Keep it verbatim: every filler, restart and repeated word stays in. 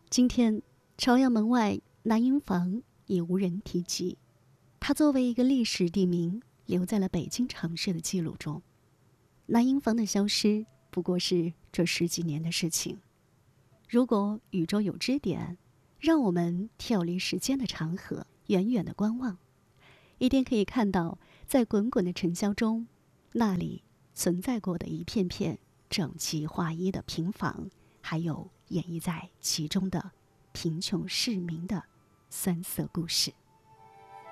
今天朝阳门外南营房已无人提及，它作为一个历史地名留在了北京城市的记录中。南营房的消失不过是这十几年的事情。如果宇宙有支点，让我们跳离时间的长河，远远的观望，一定可以看到在滚滚的尘嚣中，那里存在过的一片片整齐划一的平房，还有演绎在其中的贫穷市民的酸涩故事。